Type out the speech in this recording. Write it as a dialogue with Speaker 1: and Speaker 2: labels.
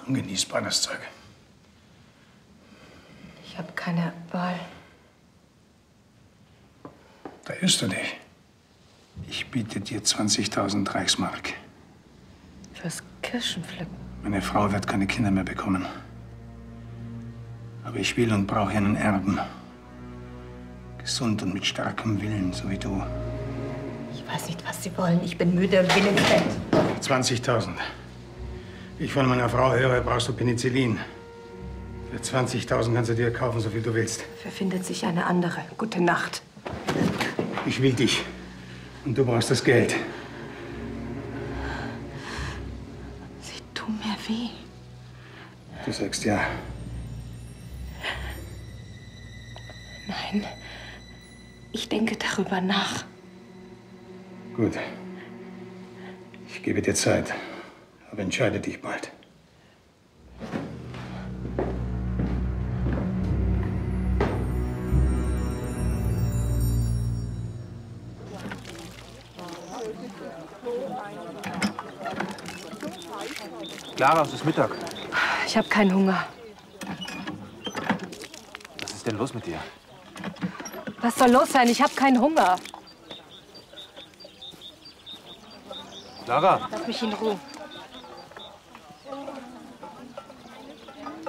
Speaker 1: ungenießbar, das Zeug.
Speaker 2: Ich habe keine Wahl.
Speaker 1: Da irrst du dich. Ich biete dir 20.000 Reichsmark.
Speaker 2: Fürs Kirschenpflücken.
Speaker 1: Meine Frau wird keine Kinder mehr bekommen. Aber ich will und brauche einen Erben. Gesund und mit starkem Willen, so wie du.
Speaker 2: Ich weiß nicht, was Sie wollen. Ich bin müde und will ins Bett.
Speaker 1: 20.000. Wie ich von meiner Frau höre, brauchst du Penicillin. Für 20.000 kannst du dir kaufen, so viel du willst.
Speaker 2: Dafür findet sich eine andere. Gute Nacht.
Speaker 1: Ich will dich. Und du brauchst das Geld.
Speaker 2: Sie tun mir weh.
Speaker 1: Du sagst ja.
Speaker 2: Nein. Ich denke darüber nach.
Speaker 1: Gut. Ich gebe dir Zeit. Aber entscheide dich bald.
Speaker 3: Clara, es ist Mittag.
Speaker 2: Ich habe keinen Hunger.
Speaker 3: Was ist denn los mit dir?
Speaker 2: Was soll los sein? Ich habe keinen Hunger.
Speaker 3: Clara!
Speaker 2: Lass mich in Ruhe.